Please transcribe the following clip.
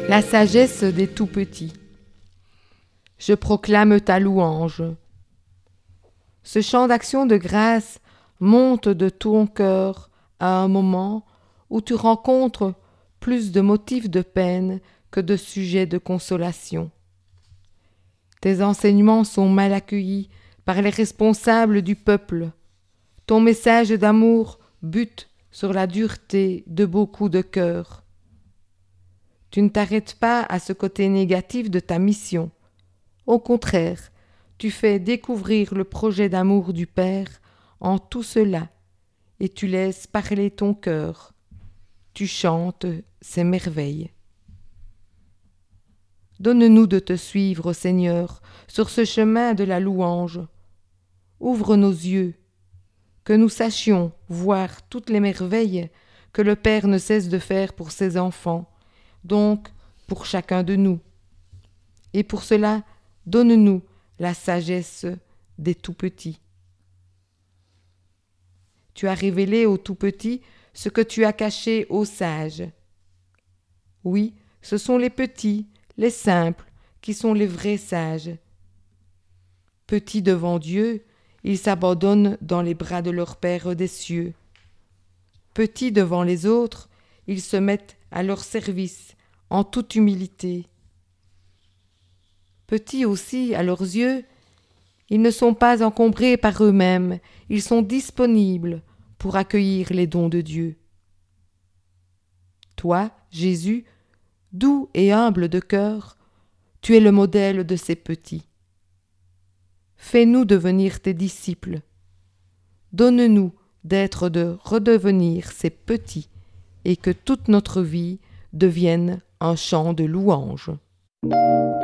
La sagesse des tout-petits. Je proclame ta louange. Ce chant d'action de grâce monte de ton cœur à un moment où tu rencontres plus de motifs de peine que de sujets de consolation. Tes enseignements sont mal accueillis par les responsables du peuple. Ton message d'amour bute sur la dureté de beaucoup de cœurs. Tu ne t'arrêtes pas à ce côté négatif de ta mission. Au contraire, tu fais découvrir le projet d'amour du Père en tout cela, et tu laisses parler ton cœur. Tu chantes ses merveilles. Donne-nous de te suivre, Seigneur, sur ce chemin de la louange. Ouvre nos yeux, que nous sachions voir toutes les merveilles que le Père ne cesse de faire pour ses enfants, donc pour chacun de nous. Et pour cela, donne-nous la sagesse des tout-petits. Tu as révélé aux tout-petits ce que tu as caché aux sages. Oui, ce sont les petits, les simples, qui sont les vrais sages. Petits devant Dieu, ils s'abandonnent dans les bras de leur Père des cieux. Petits devant les autres, ils se mettent à leur service en toute humilité. Petits aussi à leurs yeux, ils ne sont pas encombrés par eux-mêmes, ils sont disponibles pour accueillir les dons de Dieu. Toi, Jésus, doux et humble de cœur, tu es le modèle de ces petits. Fais-nous devenir tes disciples. Donne-nous de redevenir ces petits et que toute notre vie devienne un chant de louange.